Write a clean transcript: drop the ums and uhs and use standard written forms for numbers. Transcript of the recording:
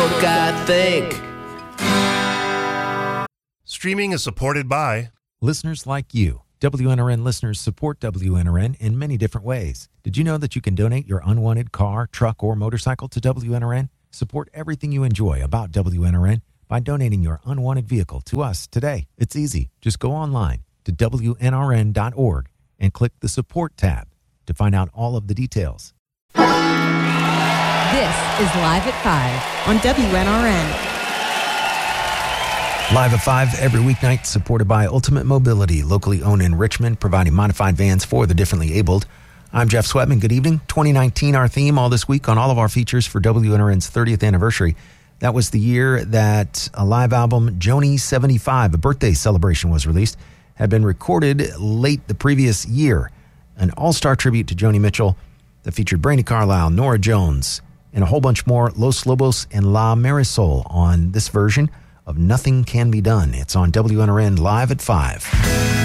book, I think. Streaming is supported by listeners like you. WNRN listeners support WNRN in many different ways. Did you know that you can donate your unwanted car, truck, or motorcycle to WNRN? Support everything you enjoy about WNRN by donating your unwanted vehicle to us today. It's easy. Just go online to WNRN.org and click the Support tab to find out all of the details. This is Live at 5 on WNRN. Live at 5 every weeknight, supported by Ultimate Mobility, locally owned in Richmond, providing modified vans for the differently abled. I'm Jeff Sweatman. Good evening. 2019, our theme all this week on all of our features for WNRN's 30th anniversary. That was the year that a live album, Joni 75, a birthday celebration, was released. Had been recorded late the previous year. An all-star tribute to Joni Mitchell that featured Brandi Carlile, Norah Jones, and a whole bunch more, Los Lobos and La Marisol on this version of Nothing Can Be Done. It's on WNRN Live at 5.